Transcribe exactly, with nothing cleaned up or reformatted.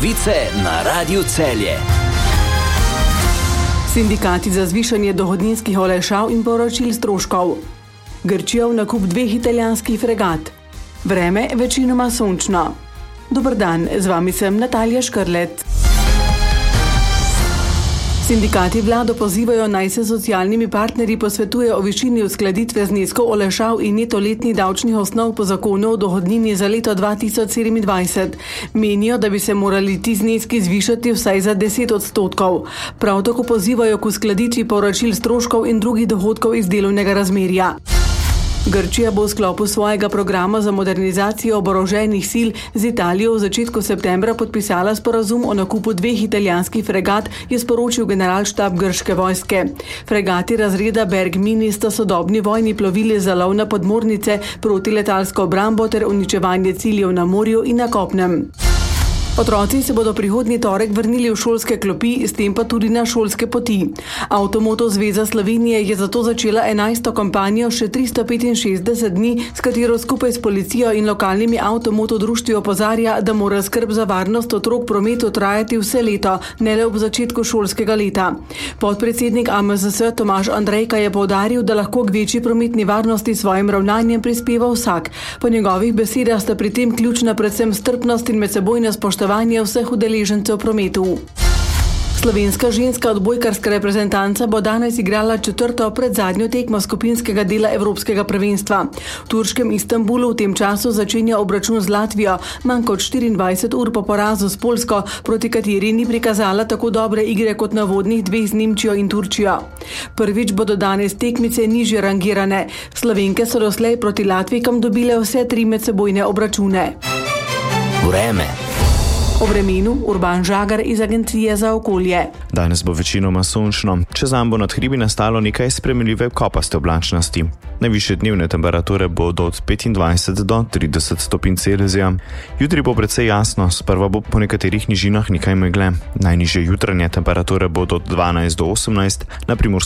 Novice na Radiu Celje. Sindikati za zvišanje dohodninskih olajšav in povračil stroškov. Grčija v nakup dveh italijanskih fregat. Vreme večinoma sončno. Dober dan, z vami sem Natalija Škrlet. Sindikati vlado pozivajo, naj se socialnimi partnerji posvetuje o višini uskladitve zneskov olajšav in neto letnih davčnih osnov po zakonu o dohodnini za leto dva tisoč sedemindvajset. Menijo, da bi se morali ti zneski zvišati vsaj za deset odstotkov. Prav tako pozivajo k uskladitvi povračil stroškov in drugih dohodkov iz delovnega razmerja. Grčija bo v sklopu svojega programa za modernizacijo oboroženih sil z Italijo v začetku septembra podpisala sporazum o nakupu dveh italijanskih fregat, je sporočil generalštab grške vojske. Fregati razreda Berg Mini sta sodobni vojni plovili za lov na podmornice, protiletalsko obrambo ter uničevanje ciljev na morju in na kopnem. Otroci se bodo prihodnji torek vrnili v šolske klopi, s tem pa tudi na šolske poti. Avtomoto zveza Slovenije je zato začela enajsto kampanjo še tristo petinšestdeset dni, s katero skupaj s policijo in lokalnimi avtomoto društvi opozarja, da mora skrb za varnost otrok v prometu trajati vse leto, ne le ob začetku šolskega leta. Podpredsednik A M Z S Tomaž Andrejka je poudaril, da lahko k večji prometni varnosti svojim ravnanjem prispeva vsak. Po njegovih besedah sta pri tem ključna predvsem strpnost in medsebojno spoštovanje vseh udeležencev v prometu. Slovenska ženska odbojkarska reprezentanca bo danes igrala četrto predzadnjo tekmo skupinskega dela Evropskega prvenstva. V turškem Istanbulu v tem času začenja obračun z Latvijo, manj kot štiriindvajset ur po porazu s Poljsko, proti kateri ni prikazala tako dobre igre kot na vodnih dveh z Nemčijo in Turčijo. Prvič bodo danes tekmice nižje rangirane. Slovenke so doslej proti Latvijkam dobile vse tri medsebojne obračune. Vreme. O vremenu Urban Žagar iz Agencije za okolje. Danes bo večinoma sončno, čez dan bo nad hribi nastalo nekaj spremenljive kopaste oblačnosti. Najvišje dnevne temperature bodo od petindvajset do trideset stopinj Celzija. Jutri bo precej jasno, sprva bo po nekaterih nižinah nekaj megle. Najnižje jutranje temperature bodo od dvanajst do osemnajst, na Primorskem